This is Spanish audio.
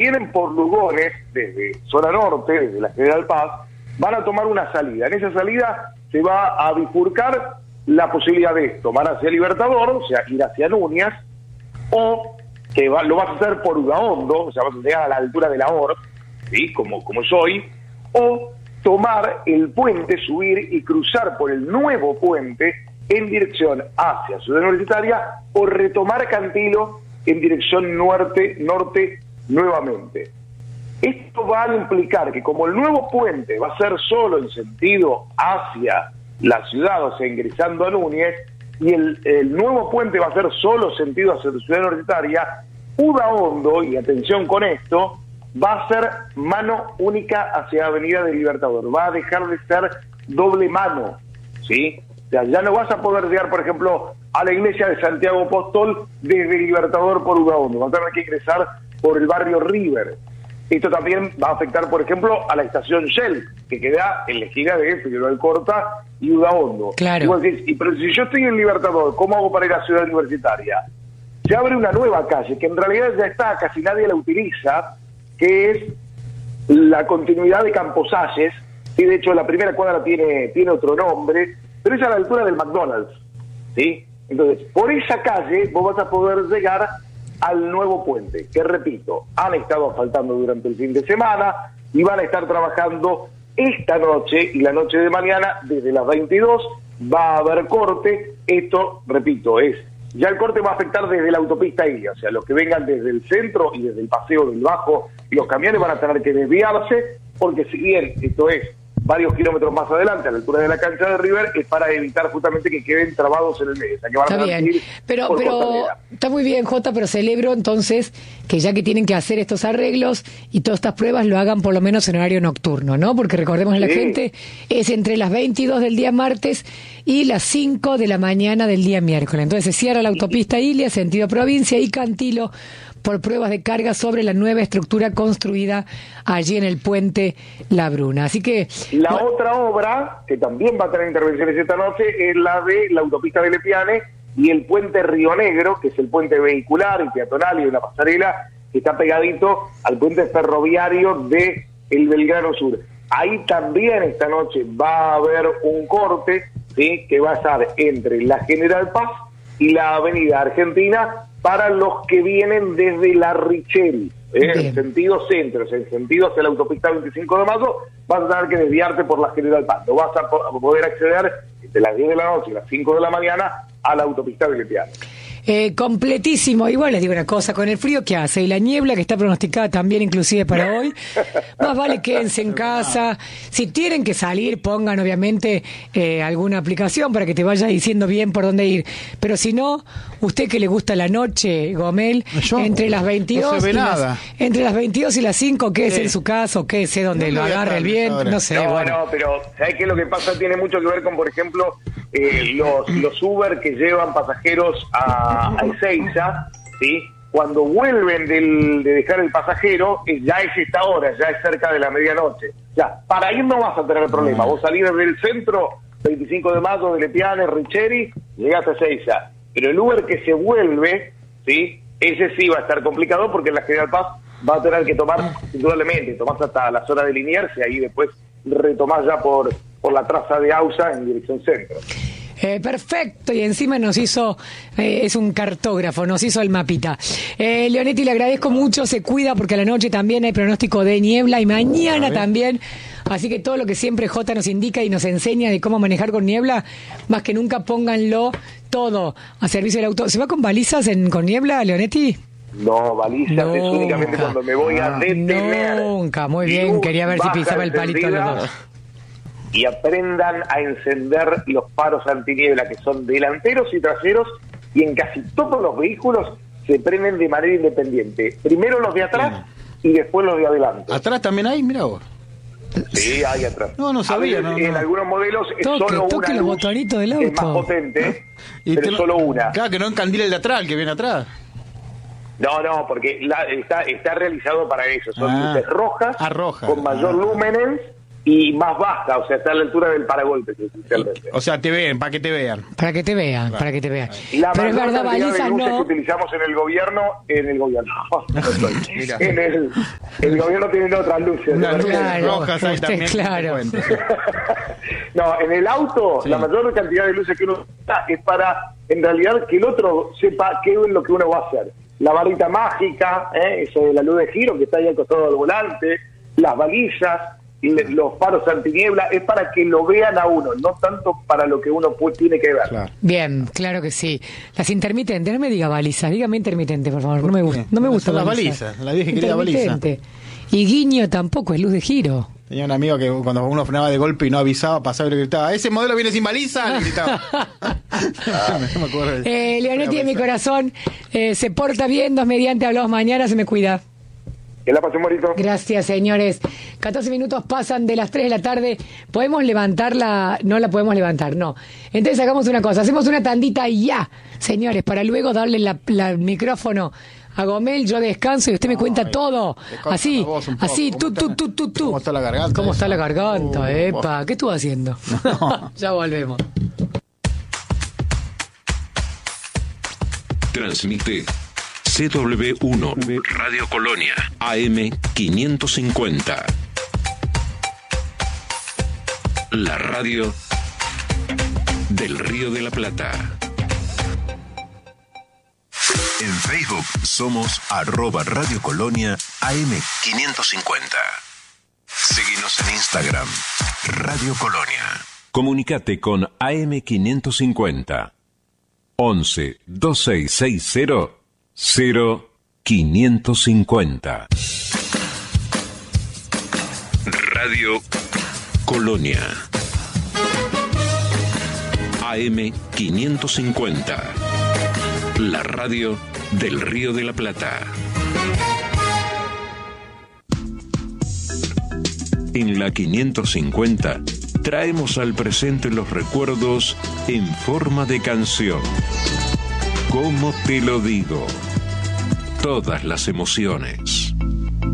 vienen por Lugones, desde zona norte, desde la General Paz, van a tomar una salida. En esa salida se va a bifurcar la posibilidad de tomar hacia Libertador, o sea, ir hacia Núñez, o que lo vas a hacer por Udaondo, o sea, vas a llegar a la altura de la OR, ¿sí? como es hoy, o tomar el puente, subir y cruzar por el nuevo puente en dirección hacia Ciudad Universitaria, o retomar Cantilo en dirección norte nuevamente. Esto va a implicar que como el nuevo puente va a ser solo en sentido hacia la ciudad, o sea, ingresando a Núñez, y el nuevo puente va a ser solo sentido hacia la Ciudad Universitaria, Udaondo, y atención con esto, va a ser mano única hacia Avenida del Libertador, va a dejar de ser doble mano, ¿sí? O sea, ya no vas a poder llegar, por ejemplo, a la iglesia de Santiago Apóstol desde Libertador por Udaondo, vas a tener que ingresar por el barrio River. Esto también va a afectar, por ejemplo, a la estación Shell, que queda en la esquina de Figueroa Alcorta y Udaondo. Claro. Y vos decís, pero si yo estoy en Libertador, ¿cómo hago para ir a Ciudad Universitaria? Se abre una nueva calle, que en realidad ya está, casi nadie la utiliza, que es la continuidad de Camposalles, y de hecho la primera cuadra tiene otro nombre, pero es a la altura del McDonald's, ¿sí? Entonces, por esa calle vos vas a poder llegar al nuevo puente, que repito, han estado asfaltando durante el fin de semana y van a estar trabajando esta noche y la noche de mañana desde las 22, va a haber corte. Esto, repito, ya el corte va a afectar desde la autopista Ilia, o sea, los que vengan desde el centro y desde el Paseo del Bajo, los camiones van a tener que desviarse, porque si bien esto es varios kilómetros más adelante, a la altura de la cancha de River, es para evitar justamente que queden trabados en el medio. O sea, que van Está a bien, ir pero Costanera. está muy bien, Jota, pero celebro entonces que ya que tienen que hacer estos arreglos y todas estas pruebas lo hagan por lo menos en horario nocturno, ¿no? Porque recordemos a la gente, es entre las 22 del día martes y las 5 de la mañana del día miércoles. Entonces se cierra la autopista Ilia, sentido provincia, y Cantilo, por pruebas de carga sobre la nueva estructura construida allí en el puente La Bruna. Así que La otra obra, que también va a tener intervenciones esta noche, es la de la autopista de Lepiane y el puente Río Negro, que es el puente vehicular y peatonal y una pasarela que está pegadito al puente ferroviario de el Belgrano Sur. Ahí también esta noche va a haber un corte, ¿sí?, que va a estar entre la General Paz y la Avenida Argentina para los que vienen desde la Richeri, en sentido centro, o sea, en sentido hacia la autopista 25 de mayo, vas a tener que desviarte por la General Paz. No vas a poder acceder entre las 10 de la noche y las 5 de la mañana a la autopista de Lepiane. Completísimo. Igual les digo una cosa, con el frío que hace y la niebla que está pronosticada también inclusive para hoy, más vale quédense en casa. Si tienen que salir, pongan obviamente alguna aplicación para que te vaya diciendo bien por dónde ir, pero si no, usted que le gusta la noche, Gomel, entre las 22 no se ve y nada. entre las 22 y las 5, quédese en su casa o quédese donde lo agarre el viento, no sé. No, pero ¿sabes qué? Lo que pasa tiene mucho que ver con, por ejemplo, los Uber que llevan pasajeros a Ezeiza, ¿sí? Cuando vuelven de dejar el pasajero, ya es esta hora, ya es cerca de la medianoche. Ya, para ir no vas a tener problema. Vos salís del centro, 25 de mayo, de Lepiane, Richeri, llegás a Ezeiza. Pero el Uber que se vuelve, ¿sí?, ese sí va a estar complicado porque en la General Paz va a tener que tomar, indudablemente, tomás hasta la zona de Liniers y ahí después retomás ya por la traza de Ausa en dirección centro. Perfecto, y encima nos hizo, es un cartógrafo, nos hizo el mapita. Leonetti, le agradezco mucho, se cuida porque a la noche también hay pronóstico de niebla y mañana también, así que todo lo que siempre Jota nos indica y nos enseña de cómo manejar con niebla, más que nunca pónganlo todo a servicio del auto. ¿Se va con balizas con niebla, Leonetti? No, balizas es únicamente cuando me voy a detener. Nunca, muy bien, quería ver si pisaba el palito a los dos. Y aprendan a encender los faros antiniebla, que son delanteros y traseros, y en casi todos los vehículos se prenden de manera independiente. Primero los de atrás y después los de adelante. ¿Atrás también hay? Mirá vos. Sí, hay atrás. No sabía. En algunos modelos es solo una los luz, botonitos del auto. es más potente, Y pero es solo una. Claro, que no encandila el de atrás, el que viene atrás. No, porque está realizado para eso. Son luces rojas, rojas. con mayor lúmenes, y más baja, o sea, está a la altura del paragolpe. O sea, te ven, para que te vean. Para que te vean, Claro. para que te vean. La Pero es mayor verdad, cantidad de balizas luces no. que utilizamos en el gobierno, Mira. el gobierno tiene otras luces. Unas luces Claro, rojas ahí usted, también. claro. te cuento. No, en el auto, Sí. la mayor cantidad de luces que uno usa es para, en realidad, que el otro sepa qué es lo que uno va a hacer. La varita mágica, eso de la luz de giro que está ahí al costado del volante, las balizas, los faros antiniebla, es para que lo vean a uno, no tanto para lo que uno tiene que ver. Claro. Bien, claro que sí. Las intermitentes, no me diga balizas, dígame intermitente, por favor. No me gusta, no me gusta Son las balizas. balizas, la vieja querida baliza. Intermitente. Y guiño tampoco, es luz de giro. Tenía un amigo que cuando uno frenaba de golpe y no avisaba, pasaba y le gritaba, ¿ese modelo viene sin baliza? Le gritaba. No me acuerdo. Leonetti de mi corazón, se porta bien, Dios mediante, hablamos mañana, se me cuida. Que la pasen bonito. Gracias, señores. 14 minutos pasan de las 3 de la tarde. ¿Podemos levantarla? No la podemos levantar, no. Entonces hagamos una cosa, hacemos una tandita ya, señores, para luego darle el micrófono a Gomel, yo descanso y usted me cuenta todo. te corta Así, la voz un poco. así, ¿Cómo tú. ¿Cómo está la garganta? ¿Cómo está la garganta? Epa, vos. ¿qué estuvo haciendo? Ya volvemos. Transmite CW1 Radio Colonia AM 550. La radio del Río de la Plata. En Facebook somos @Radio Colonia AM 550. Seguinos en Instagram, Radio Colonia. Comunicate con AM 550. 11 2660 0550. Radio Colonia AM 550. La radio del Río de la Plata. En la 550 traemos al presente los recuerdos en forma de canción. ¿Cómo te lo digo? Todas las emociones.